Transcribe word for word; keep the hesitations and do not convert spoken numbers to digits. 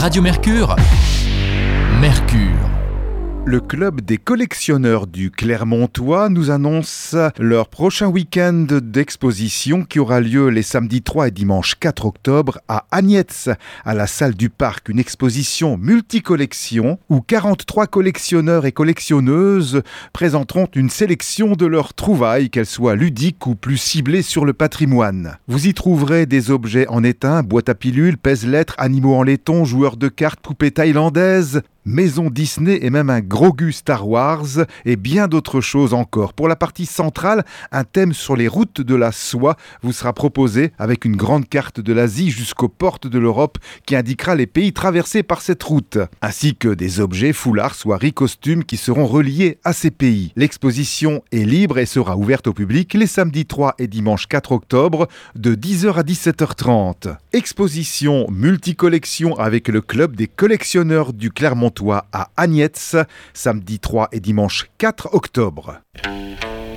Radio Mercure, Mercure. Le club des collectionneurs du Clermontois nous annonce leur prochain week-end d'exposition qui aura lieu les samedis trois et dimanche quatre octobre à Agnetz, à la salle du parc. Une exposition multicollection où quarante-trois collectionneurs et collectionneuses présenteront une sélection de leurs trouvailles, qu'elles soient ludiques ou plus ciblées sur le patrimoine. Vous y trouverez des objets en étain, boîtes à pilules, pèse-lettres, animaux en laiton, joueurs de cartes, poupées thaïlandaises, maison Disney et même un gros gu Star Wars et bien d'autres choses encore. Pour la partie centrale, un thème sur les routes de la soie vous sera proposé avec une grande carte de l'Asie jusqu'aux portes de l'Europe qui indiquera les pays traversés par cette route, ainsi que des objets, foulards, soieries, costumes qui seront reliés à ces pays. L'exposition est libre et sera ouverte au public les samedis trois et dimanche quatre octobre de dix heures à dix-sept heures trente. Exposition multicollection avec le club des collectionneurs du Clermontois à Agnetz, samedi trois et dimanche quatre octobre.